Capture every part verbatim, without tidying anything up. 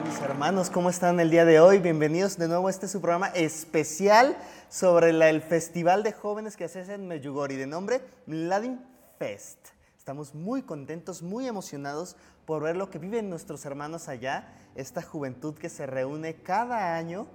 mis hermanos? ¿Cómo están el día de hoy? Bienvenidos de nuevo a este su programa especial sobre la- el Festival de Jóvenes que se hace en Medjugorje, de nombre Mladim Fest. Estamos muy contentos, muy emocionados por ver lo que viven nuestros hermanos allá, esta juventud que se reúne cada año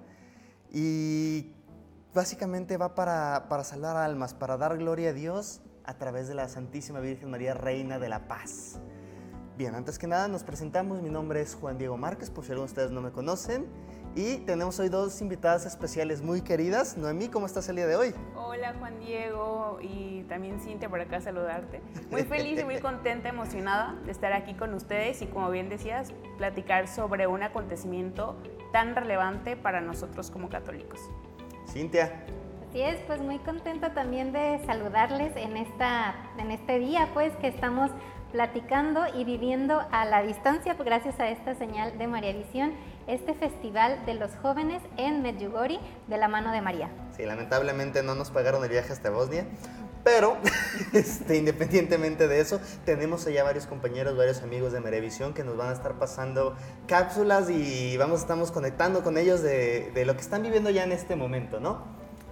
y básicamente va para, para salvar almas, para dar gloria a Dios a través de la Santísima Virgen María, Reina de la Paz. Bien, antes que nada nos presentamos, mi nombre es Juan Diego Márquez, por si algunos de ustedes no me conocen, y tenemos hoy dos invitadas especiales muy queridas. Noemí, ¿cómo estás el día de hoy? Hola Juan Diego y también Cintia por acá saludarte. Muy feliz y muy contenta, emocionada de estar aquí con ustedes y como bien decías, platicar sobre un acontecimiento tan relevante para nosotros como católicos. Cintia. Así es, pues muy contenta también de saludarles en, esta, en este día, pues que estamos platicando y viviendo a la distancia, pues, gracias a esta señal de María Visión, este festival de los jóvenes en Medjugorje de la mano de María. Sí, lamentablemente no nos pagaron el viaje hasta Bosnia, pero este, independientemente de eso, tenemos allá varios compañeros, varios amigos de Merevisión que nos van a estar pasando cápsulas y vamos, estamos conectando con ellos de, de lo que están viviendo ya en este momento, ¿no?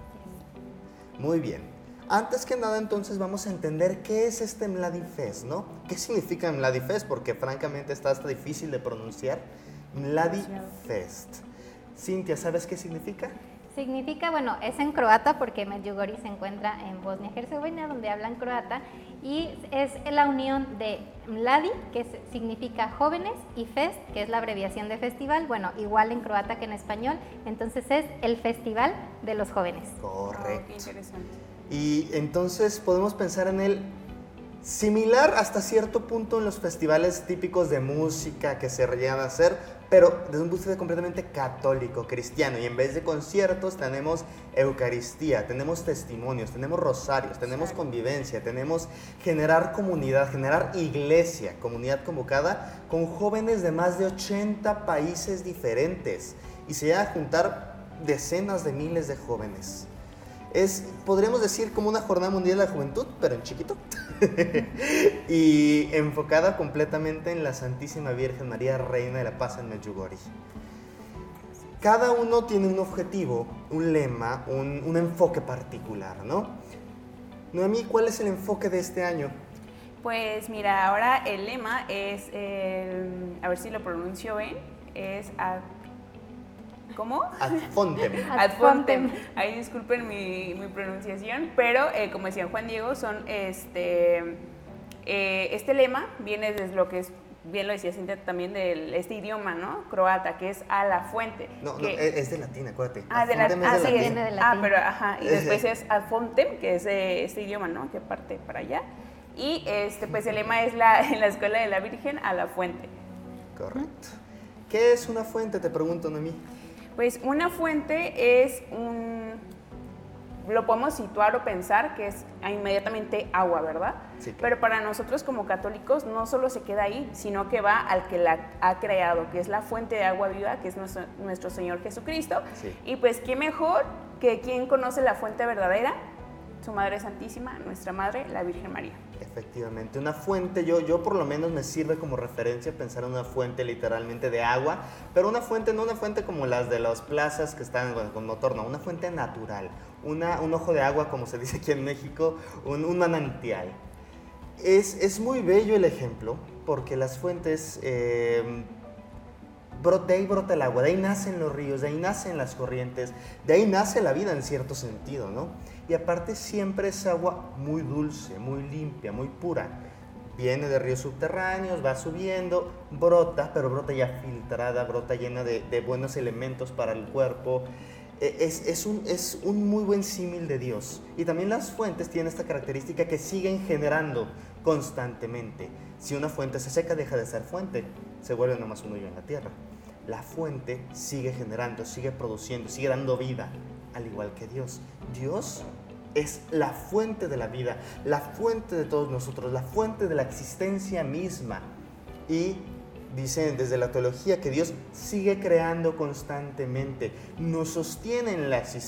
Muy bien. Antes que nada, entonces, vamos a entender qué es este Mladim Fest, ¿no? ¿Qué significa Mladim Fest? Porque francamente está hasta difícil de pronunciar. Mladim Fest. Cintia, ¿sabes qué significa? Significa, bueno, es en croata porque Medjugorje se encuentra en Bosnia-Herzegovina, donde hablan croata, y es la unión de Mladi, que significa jóvenes, y Fest, que es la abreviación de festival, bueno, igual en croata que en español, entonces es el Festival de los Jóvenes. Correcto. Oh, qué interesante. Y entonces podemos pensar en él similar hasta cierto punto en los festivales típicos de música que se llegan a hacer, pero desde un punto de vista completamente católico, cristiano. Y en vez de conciertos tenemos Eucaristía, tenemos testimonios, tenemos rosarios, tenemos convivencia, tenemos generar comunidad, generar iglesia, comunidad convocada con jóvenes de más de ochenta países diferentes. Y se llegan a juntar decenas de miles de jóvenes. Es, podríamos decir, como una jornada mundial de la juventud, pero en chiquito. Y enfocada completamente en la Santísima Virgen María, Reina de la Paz en Medjugorje. Cada uno tiene un objetivo, un lema, un, un enfoque particular, ¿no? Noemí, ¿cuál es el enfoque de este año? Pues mira, ahora el lema es, el, a ver si lo pronuncio bien, es ad, ¿cómo? Ad fontem. Ad fontem. Ahí disculpen mi, mi pronunciación, pero eh, como decía Juan Diego, son este, eh, este lema viene desde lo que es, bien lo decía Cintia también, de este idioma, ¿no? Croata, que es a la fuente. No, que, no, es de latín, acuérdate. Ah, de, la, Ad fontem ah, es de sí, latín. de ah, latín. pero ajá, y después es ad fontem, que es de este idioma, ¿no? Que parte para allá. Y este, pues el lema es la, en la Escuela de la Virgen a la fuente. Correcto. ¿Qué es una fuente? Te pregunto, Noemí. Pues una fuente es un, lo podemos situar o pensar que es inmediatamente agua, ¿verdad? Sí. Pero para nosotros como católicos no solo se queda ahí, sino que va al que la ha creado, que es la fuente de agua viva, que es nuestro, nuestro Señor Jesucristo. Sí. Y pues qué mejor que quien conoce la fuente verdadera, su Madre Santísima, nuestra Madre, la Virgen María. Efectivamente, una fuente, yo, yo por lo menos me sirve como referencia pensar en una fuente literalmente de agua, pero una fuente, no una fuente como las de las plazas que están bueno, con motor, no, una fuente natural, una, un ojo de agua como se dice aquí en México, un, un manantial. Es, es muy bello el ejemplo porque las fuentes, eh, de ahí brota el agua, de ahí nacen los ríos, de ahí nacen las corrientes, de ahí nace la vida en cierto sentido, ¿no? Y aparte siempre es agua muy dulce, muy limpia, muy pura. Viene de ríos subterráneos, va subiendo, brota, pero brota ya filtrada, brota llena de, de buenos elementos para el cuerpo. Es, es, un, es un muy buen símil de Dios. Y también las fuentes tienen esta característica que siguen generando constantemente. Si una fuente se seca, deja de ser fuente, se vuelve nomás un hoyo en la tierra. La fuente sigue generando, sigue produciendo, sigue dando vida, al igual que Dios. Dios es la fuente de la vida, la fuente de todos nosotros, la fuente de la existencia misma. Y dicen desde la teología que Dios sigue creando constantemente, nos sostiene en la existencia.